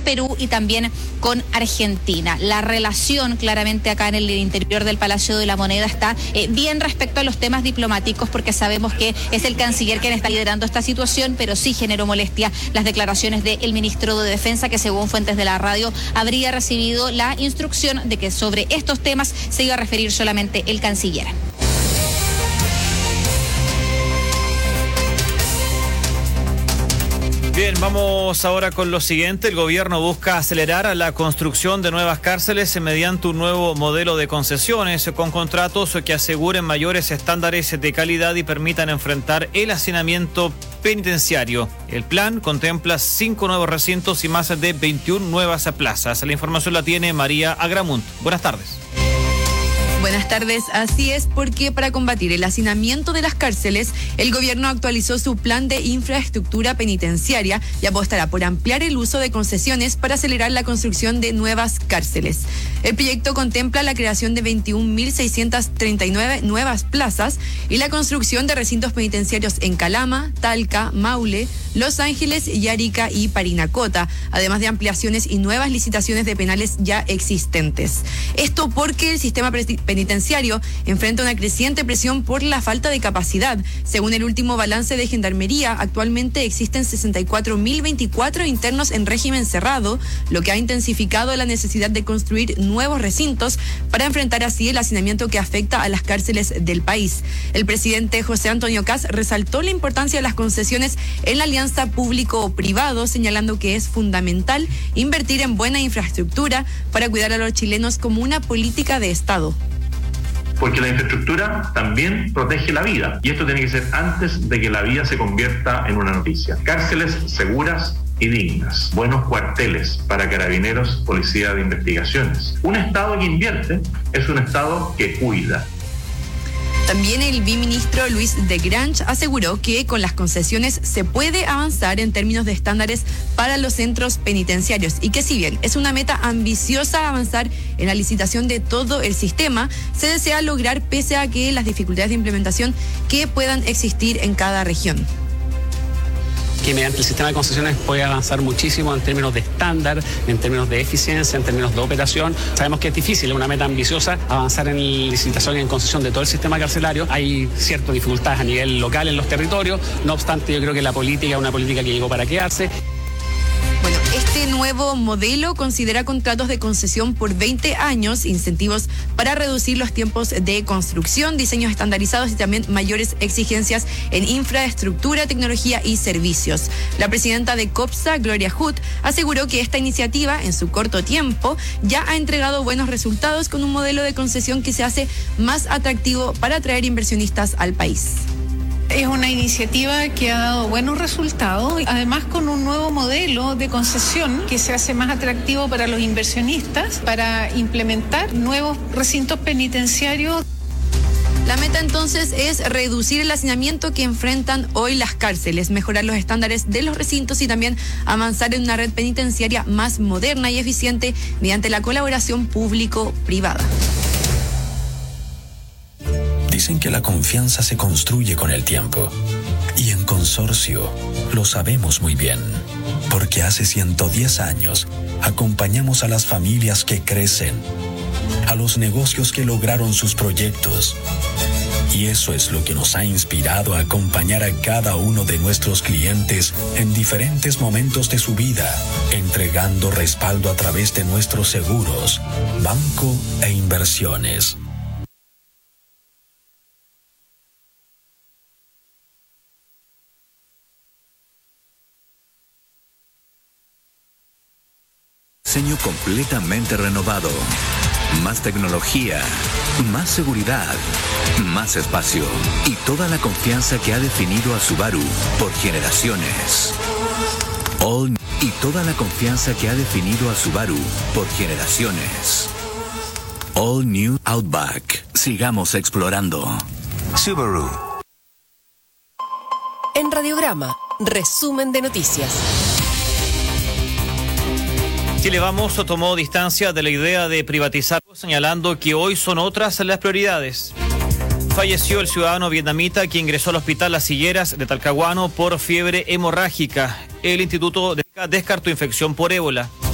Perú y también con Argentina. La relación claramente acá en el interior del Palacio de la Moneda está bien respecto a los temas diplomáticos, porque sabemos que es el canciller quien está liderando esta situación, pero sí generó molestia las declaraciones del ministro de Defensa, que según fuentes de la radio habría recibido la instrucción de que sobre estos temas se iba a referir solamente el canciller. Bien, vamos ahora con lo siguiente. El gobierno busca acelerar la construcción de nuevas cárceles mediante un nuevo modelo de concesiones con contratos que aseguren mayores estándares de calidad y permitan enfrentar el hacinamiento penitenciario. El plan contempla 5 nuevos recintos y más de 21 nuevas plazas. La información la tiene María Agramunt. Buenas tardes. Buenas tardes, así es, porque para combatir el hacinamiento de las cárceles, el gobierno actualizó su plan de infraestructura penitenciaria y apostará por ampliar el uso de concesiones para acelerar la construcción de nuevas cárceles. El proyecto contempla la creación de 21.639 nuevas plazas y la construcción de recintos penitenciarios en Calama, Talca, Maule, Los Ángeles, Arica y Parinacota, además de ampliaciones y nuevas licitaciones de penales ya existentes. Esto porque el sistema penitenciario enfrenta una creciente presión por la falta de capacidad. Según el último balance de Gendarmería, actualmente existen 64.024 internos en régimen cerrado, lo que ha intensificado la necesidad de construir nuevos recintos para enfrentar así el hacinamiento que afecta a las cárceles del país. El presidente José Antonio Kast resaltó la importancia de las concesiones en la alianza público-privado, señalando que es fundamental invertir en buena infraestructura para cuidar a los chilenos como una política de Estado. Porque la infraestructura también protege la vida, y esto tiene que ser antes de que la vida se convierta en una noticia. Cárceles seguras y dignas, buenos cuarteles para carabineros, policía de investigaciones. Un Estado que invierte es un Estado que cuida. También el viceministro Luis de Grange aseguró que con las concesiones se puede avanzar en términos de estándares para los centros penitenciarios y que si bien es una meta ambiciosa avanzar en la licitación de todo el sistema, se desea lograr pese a que las dificultades de implementación que puedan existir en cada región. Que mediante el sistema de concesiones puede avanzar muchísimo en términos de estándar, en términos de eficiencia, en términos de operación. Sabemos que es difícil, es una meta ambiciosa, avanzar en licitación y en concesión de todo el sistema carcelario. Hay ciertas dificultades a nivel local en los territorios, no obstante yo creo que la política es una política que llegó para quedarse. Bueno, este nuevo modelo considera contratos de concesión por 20 años, incentivos para reducir los tiempos de construcción, diseños estandarizados y también mayores exigencias en infraestructura, tecnología y servicios. La presidenta de COPSA, Gloria Hood, aseguró que esta iniciativa, en su corto tiempo, ya ha entregado buenos resultados con un modelo de concesión que se hace más atractivo para atraer inversionistas al país. Es una iniciativa que ha dado buenos resultados, además con un nuevo modelo de concesión que se hace más atractivo para los inversionistas para implementar nuevos recintos penitenciarios. La meta entonces es reducir el hacinamiento que enfrentan hoy las cárceles, mejorar los estándares de los recintos y también avanzar en una red penitenciaria más moderna y eficiente mediante la colaboración público-privada. Dicen que la confianza se construye con el tiempo. Y en Consorcio lo sabemos muy bien. Porque hace 110 años acompañamos a las familias que crecen, a los negocios que lograron sus proyectos. Y eso es lo que nos ha inspirado a acompañar a cada uno de nuestros clientes en diferentes momentos de su vida, entregando respaldo a través de nuestros seguros, banco e inversiones. Diseño completamente renovado. Más tecnología, más seguridad, más espacio y toda la confianza que ha definido a Subaru por generaciones. Y toda la confianza que ha definido a Subaru por generaciones. All New Outback. Sigamos explorando. Subaru. En Radiograma, resumen de noticias. Chile Vamos tomó distancia de la idea de privatizar, señalando que hoy son otras las prioridades. Falleció el ciudadano vietnamita que ingresó al hospital Las Higueras de Talcahuano por fiebre hemorrágica. El instituto descartó infección por ébola.